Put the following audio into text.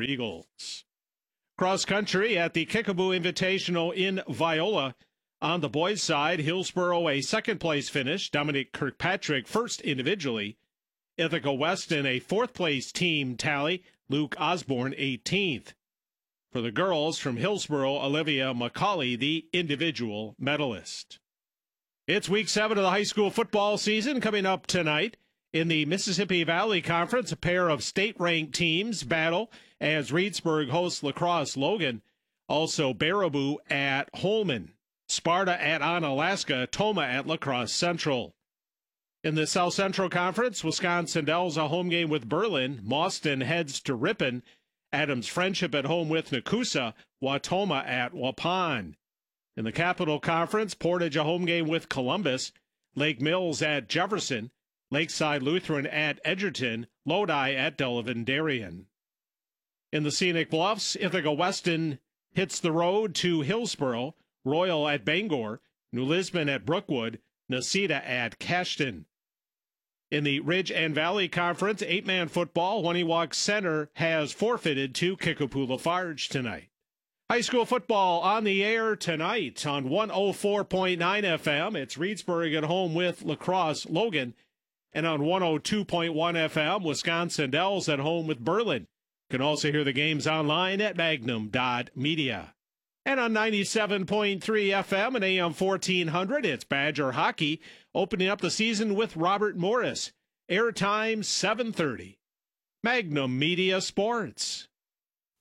War Eagles. Cross country at the Kickapoo Invitational in Viola. On the boys' side, Hillsboro a second-place finish. Dominic Kirkpatrick first individually. Ithaca Weston a fourth-place team tally. Luke Osborne 18th. For the girls from Hillsboro, Olivia McCauley, the individual medalist. It's week 7 of the high school football season coming up tonight. In the Mississippi Valley Conference, a pair of state-ranked teams battle as Reedsburg hosts La Crosse Logan. Also, Baraboo at Holman, Sparta at Onalaska, Toma at La Crosse Central. In the South Central Conference, Wisconsin Dells a home game with Berlin. Mauston heads to Ripon. Adams Friendship at home with Nakusa. Watoma at Waupun. In the Capital Conference, Portage a home game with Columbus. Lake Mills at Jefferson. Lakeside Lutheran at Edgerton. Lodi at Delavan Darien. In the Scenic Bluffs, Ithaca Weston hits the road to Hillsboro. Royal at Bangor. New Lisbon at Brookwood. Nacita at Cashton. In the Ridge and Valley Conference, 8-man football, Waniwak Center has forfeited to Kickapoo Lafarge tonight. High school football on the air tonight on 104.9 FM. It's Reedsburg at home with La Crosse Logan. And on 102.1 FM, Wisconsin Dells at home with Berlin. You can also hear the games online at magnum.media. And on 97.3 FM and AM 1400, it's Badger Hockey, opening up the season with Robert Morris. Airtime 7:30. Magnum Media Sports.